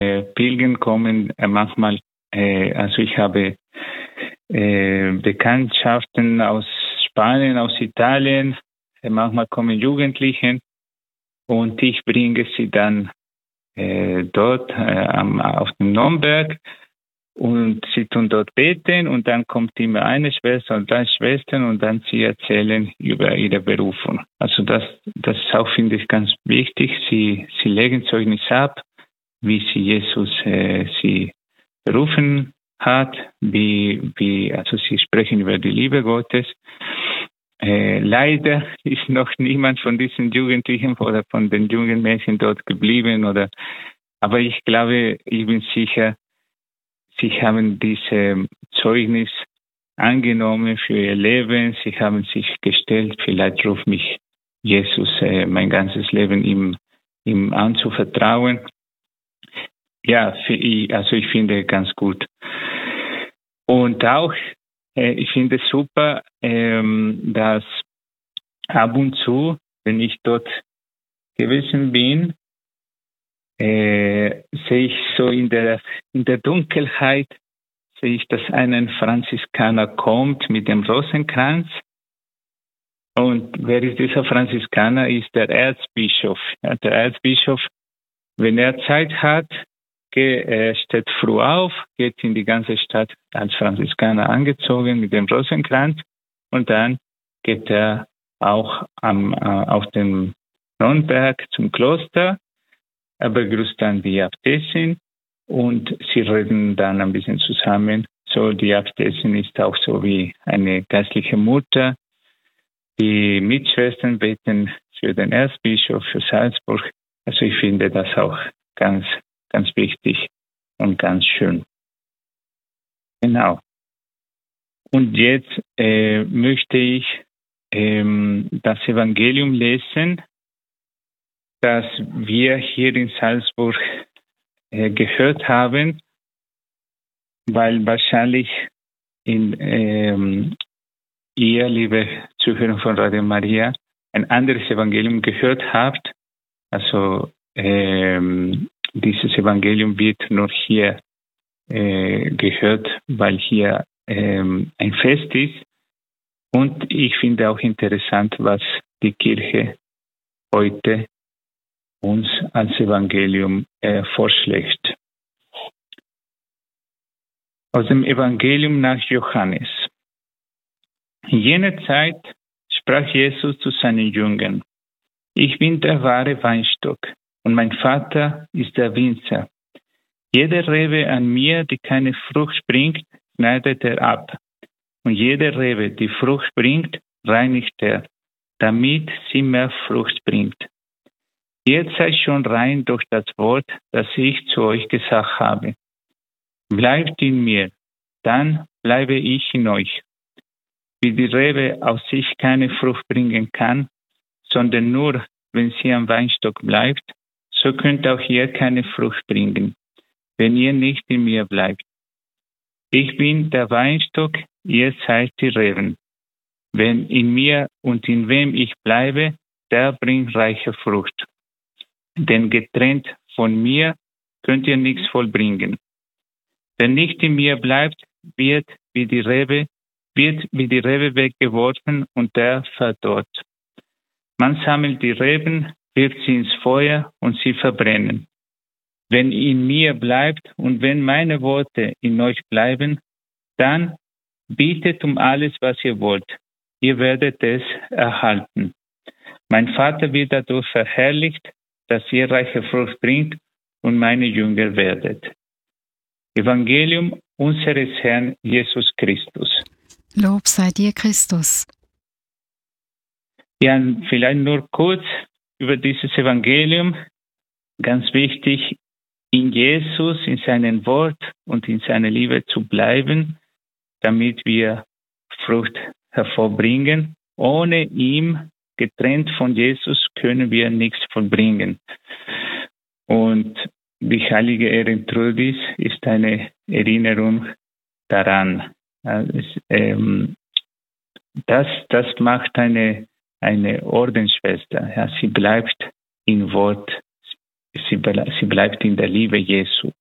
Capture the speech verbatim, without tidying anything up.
äh, Pilger kommen äh, manchmal, äh, also ich habe äh, Bekanntschaften aus Spanien, aus Italien, äh, manchmal kommen Jugendliche und ich bringe sie dann äh, dort äh, am, auf dem Nürnberg und sie tun dort beten und dann kommt immer eine Schwester und drei Schwestern und dann sie erzählen über ihre Berufung. Also das, das ist auch, finde ich, ganz wichtig. Sie, sie legen Zeugnis ab, wie sie Jesus äh, sie berufen hat, wie, wie, also sie sprechen über die Liebe Gottes. Äh, leider ist noch niemand von diesen Jugendlichen oder von den jungen Mädchen dort geblieben oder, aber ich glaube, ich bin sicher, sie haben diese Zeugnis angenommen für ihr Leben. Sie haben sich gestellt, vielleicht ruft mich Jesus äh, mein ganzes Leben ihm, ihm anzuvertrauen. Ja, für, also ich finde ganz gut. Und auch, äh, ich finde es super, ähm, dass ab und zu, wenn ich dort gewesen bin, äh, sehe ich so in der, in der Dunkelheit, sehe ich, dass ein Franziskaner kommt mit dem Rosenkranz. Und wer ist dieser Franziskaner? Ist der Erzbischof. Ja, der Erzbischof, wenn er Zeit hat, geht, er steht früh auf, geht in die ganze Stadt als Franziskaner angezogen mit dem Rosenkranz und dann geht er auch am, äh, auf den Nürnberg zum Kloster. Er begrüßt dann die Äbtissin und sie reden dann ein bisschen zusammen. So, die Äbtissin ist auch so wie eine geistliche Mutter. Die Mitschwestern beten für den Erzbischof, für Salzburg. Also ich finde das auch ganz, ganz wichtig und ganz schön. Genau. Und jetzt äh, möchte ich ähm, das Evangelium lesen, das wir hier in Salzburg äh, gehört haben, weil wahrscheinlich in, ähm, ihr, liebe Zuhörer von Radio Maria, ein anderes Evangelium gehört habt. Also ähm, dieses Evangelium wird nur hier äh, gehört, weil hier ähm, ein Fest ist. Und ich finde auch interessant, was die Kirche heute uns als Evangelium äh, vorschlägt. Aus dem Evangelium nach Johannes. In jener Zeit sprach Jesus zu seinen Jüngern: Ich bin der wahre Weinstock und mein Vater ist der Winzer. Jede Rebe an mir, die keine Frucht bringt, schneidet er ab. Und jede Rebe, die Frucht bringt, reinigt er, damit sie mehr Frucht bringt. Ihr seid schon rein durch das Wort, das ich zu euch gesagt habe. Bleibt in mir, dann bleibe ich in euch. Wie die Rebe aus sich keine Frucht bringen kann, sondern nur, wenn sie am Weinstock bleibt, so könnt auch ihr keine Frucht bringen, wenn ihr nicht in mir bleibt. Ich bin der Weinstock, ihr seid die Reben. Wenn in mir und in wem ich bleibe, der bringt reiche Frucht. Denn getrennt von mir könnt ihr nichts vollbringen. Wer nicht in mir bleibt, wird wie die Rebe, wird wie die Rebe weggeworfen und der verdorrt. Man sammelt die Reben, wirft sie ins Feuer und sie verbrennen. Wenn in mir bleibt und wenn meine Worte in euch bleiben, dann bittet um alles, was ihr wollt. Ihr werdet es erhalten. Mein Vater wird dadurch verherrlicht, dass ihr reiche Frucht bringt und meine Jünger werdet. Evangelium unseres Herrn Jesus Christus. Lob sei dir, Christus. Ja, vielleicht nur kurz über dieses Evangelium. Ganz wichtig, in Jesus, in seinem Wort und in seiner Liebe zu bleiben, damit wir Frucht hervorbringen. Ohne ihn, getrennt von Jesus, können wir nichts vollbringen. Und die heilige Erentrudis ist eine Erinnerung daran. Das, das macht eine, eine Ordensschwester. Ja, sie bleibt im Wort. sie, sie bleibt in der Liebe Jesu.